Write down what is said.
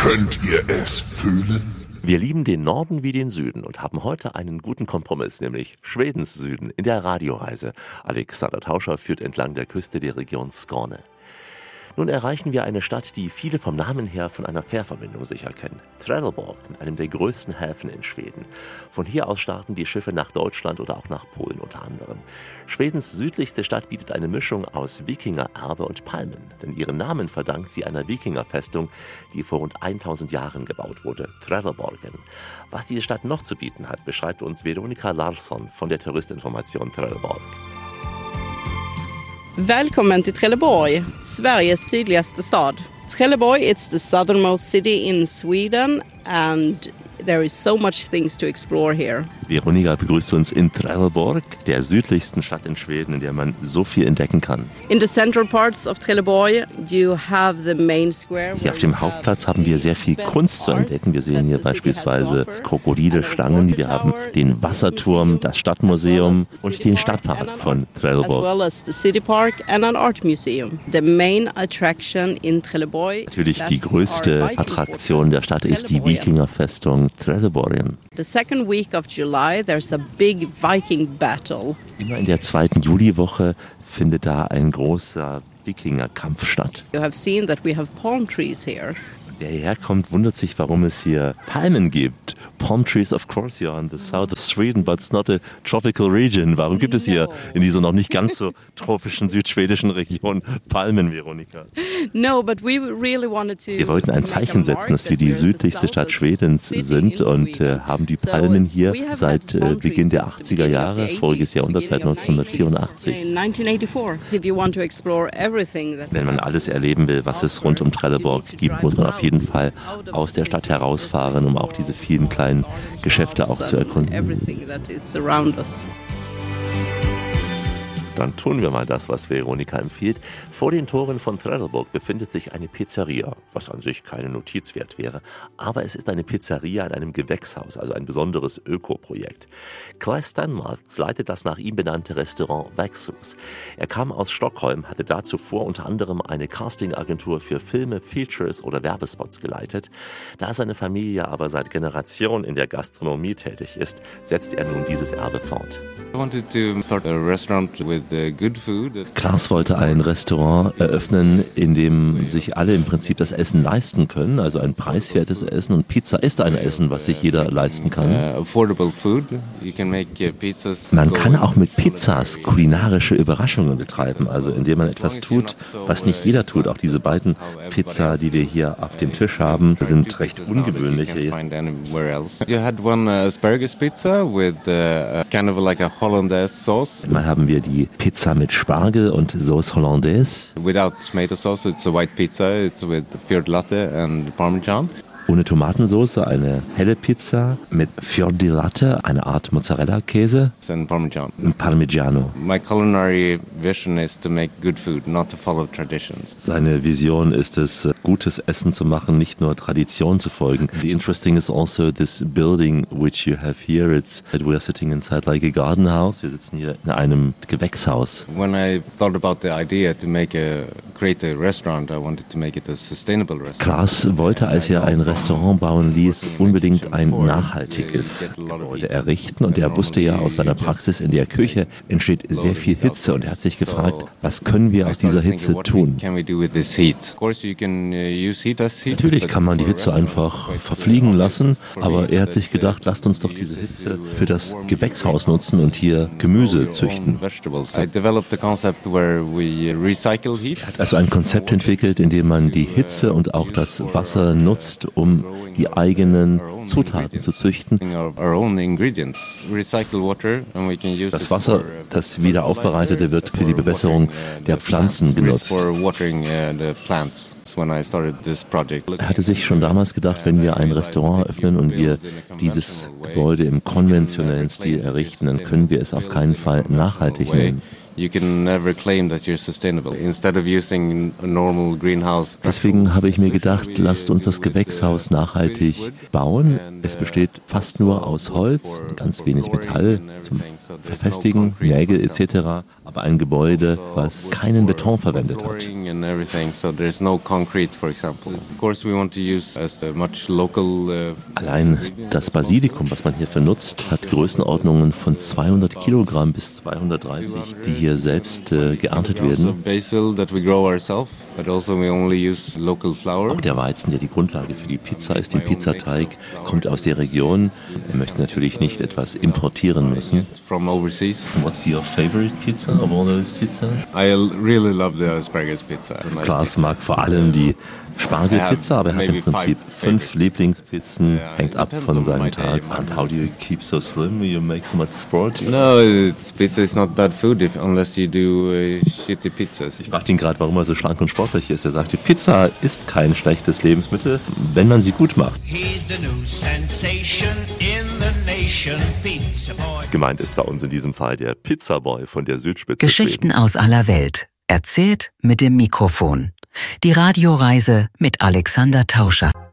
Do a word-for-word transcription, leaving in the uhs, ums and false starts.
Könnt ihr es fühlen? Wir lieben den Norden wie den Süden und haben heute einen guten Kompromiss, nämlich Schwedens Süden in der Radioreise. Alexander Tauscher führt entlang der Küste der Region Skåne. Nun erreichen wir eine Stadt, die viele vom Namen her von einer Fährverbindung sicher kennen. Trelleborg, mit einem der größten Häfen in Schweden. Von hier aus starten die Schiffe nach Deutschland oder auch nach Polen unter anderem. Schwedens südlichste Stadt bietet eine Mischung aus Wikingererbe und Palmen. Denn ihren Namen verdankt sie einer Wikingerfestung, die vor rund tausend Jahren gebaut wurde, Trelleborgen. Was diese Stadt noch zu bieten hat, beschreibt uns Veronica Larsson von der Touristinformation Trelleborg. Välkommen till Trelleborg, Sveriges sydligaste stad. Trelleborg is the southernmost city in Sweden and there is so much things to explore here. Veronica begrüßt uns in Trelleborg, der südlichsten Stadt in Schweden, in der man so viel entdecken kann. In the central parts of Trelleborg you have the main square. Hier auf dem Hauptplatz haben wir sehr viel Kunst zu entdecken. Wir sehen hier beispielsweise Krokodile, Schlangen. Wir haben den Wasserturm, das Stadtmuseum und den Stadtpark von Trelleborg. As well as the city park and an art museum. The main attraction in Trelleborg. Natürlich die größte Attraktion der Stadt ist die Wikingerfestung Trelleborgen. The second week of July there's a big Viking battle. Immer in der zweiten Juliwoche findet da ein großer Wikingerkampf statt. You have seen that we have palm trees here. Wer hierher kommt, wundert sich, warum es hier Palmen gibt. Palm trees, of course, you're in the south of Sweden, but it's not a tropical region. Warum gibt es hier in dieser noch nicht ganz so tropischen südschwedischen Region Palmen, Veronica? No, but we really wanted to. Wir wollten ein Zeichen setzen, dass wir die südlichste Stadt Schwedens sind und äh, haben die Palmen hier seit äh, Beginn der achtziger Jahre, voriges Jahrhundert, seit neunzehnhundertvierundachtzig. Wenn man alles erleben will, was es rund um Trelleborg gibt, muss man auf jeden Fall aus der Stadt herausfahren, um auch diese vielen kleinen Geschäfte auch zu erkunden. Dann tun wir mal das, was Veronica empfiehlt. Vor den Toren von Trelleborg befindet sich eine Pizzeria, was an sich keine Notiz wert wäre. Aber es ist eine Pizzeria in einem Gewächshaus, also ein besonderes Ökoprojekt. Claes Stenmarks leitet das nach ihm benannte Restaurant Växthus. Er kam aus Stockholm, hatte da zuvor unter anderem eine Castingagentur für Filme, Features oder Werbespots geleitet. Da seine Familie aber seit Generationen in der Gastronomie tätig ist, setzt er nun dieses Erbe fort. I wanted to start a restaurant with good food. Klaas wollte ein Restaurant eröffnen, in dem sich alle im Prinzip das Essen leisten können, also ein preiswertes Essen. Und Pizza ist ein Essen, was sich jeder leisten kann. Man kann auch mit Pizzas kulinarische Überraschungen betreiben, also indem man etwas tut, was nicht jeder tut. Auch diese beiden Pizza, die wir hier auf dem Tisch haben, sind recht ungewöhnlich. You had one asparagus pizza with kind of like a Hollandaise sauce. Mal haben wir die Pizza mit Spargel und Sauce Hollandaise. Without tomato sauce, it's a white pizza. It's with fior latte and parmesan. Ohne Tomatensauce eine helle Pizza mit fior di latte, eine Art Mozzarella-Käse and parmesan. Und Parmigiano. My culinary vision is to make good food, not to follow traditions. Seine Vision ist es, gutes Essen zu machen, nicht nur Tradition zu folgen. The interesting is also this building which you have here. It's we are sitting inside like a garden house. Wir sitzen hier in einem Gewächshaus. When I thought about the idea to make a create a restaurant, I wanted to make it a sustainable restaurant. Klaas wollte, als er ein Restaurant bauen ließ, unbedingt ein nachhaltiges Gebäude errichten. Und er wusste ja aus seiner Praxis, in der Küche entsteht sehr viel Hitze. Und er hat sich gefragt, was können wir aus dieser Hitze tun? Natürlich kann man die Hitze einfach verfliegen lassen, aber er hat sich gedacht, lasst uns doch diese Hitze für das Gewächshaus nutzen und hier Gemüse züchten. Er hat also ein Konzept entwickelt, in dem man die Hitze und auch das Wasser nutzt, um die eigenen Zutaten zu züchten. Das Wasser, das wieder aufbereitete, wird für die Bewässerung der Pflanzen genutzt. Er hatte sich schon damals gedacht, wenn wir ein Restaurant öffnen und wir dieses Gebäude im konventionellen Stil errichten, dann können wir es auf keinen Fall nachhaltig nennen. you can never claim that you're sustainable. Instead of using a normal greenhouse. Deswegen habe ich mir gedacht, lasst uns das Gewächshaus nachhaltig bauen. Es besteht fast nur aus Holz, ganz wenig Metall zum Verfestigen, Nägel et cetera. Aber ein Gebäude, was keinen Beton verwendet hat. Allein das Basilikum, was man hierfür nutzt, hat Größenordnungen von zweihundert Kilogramm bis zweihundertdreißig, die hier selbst äh, geerntet werden. Auch der Weizen, der die Grundlage für die Pizza ist, den Pizzateig, kommt aus der Region. Wir möchten natürlich nicht etwas importieren müssen. What's your favorite pizza of all those pizzas? I really love the asparagus pizza. Klaas mag vor allem die Spargelpizza, aber er hat im Prinzip fünf Lieblingspizzen, hängt ab von seinem Tag. And how do you keep so slim? You make so much sport? No, it's, pizza is not bad food if, unless you do uh, shitty pizzas. Ich fragte ihn gerade, warum er so schlank und sportlich ist. Er sagte, Pizza ist kein schlechtes Lebensmittel, wenn man sie gut macht. He's the new sensation in the nation, Pizza Boy. Gemeint ist bei uns in diesem Fall der Pizzaboy von der Südspitze Geschichten Schwedens. aus aller Welt. Erzählt mit dem Mikrofon. Die Radioreise mit Alexander Tauscher.